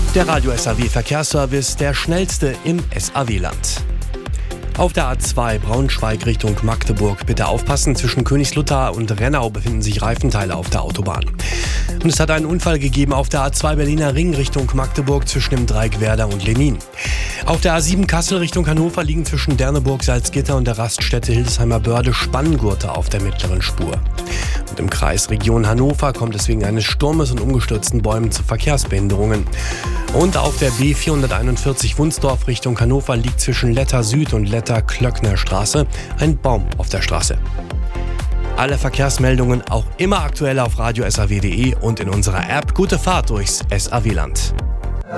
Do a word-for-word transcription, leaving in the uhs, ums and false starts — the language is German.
Der Radio S A W Verkehrsservice, der schnellste im S A W-Land. Auf der A zwei Braunschweig Richtung Magdeburg bitte aufpassen. Zwischen Königslutter und Rennau befinden sich Reifenteile auf der Autobahn. Und es hat einen Unfall gegeben auf der A zwei Berliner Ring Richtung Magdeburg zwischen dem Dreieck Werder und Lenin. Auf der A sieben Kassel Richtung Hannover liegen zwischen Derneburg, Salzgitter und der Raststätte Hildesheimer Börde Spanngurte auf der mittleren Spur. Und im Kreis Region Hannover kommt es wegen eines Sturmes und umgestürzten Bäumen zu Verkehrsbehinderungen. Und auf der B vierhunderteinundvierzig Wunsdorf Richtung Hannover liegt zwischen Letter Süd und Letter Klöckner Straße ein Baum auf der Straße. Alle Verkehrsmeldungen auch immer aktuell auf radio s a w punkt d e und in unserer App. Gute Fahrt durchs S A W-Land.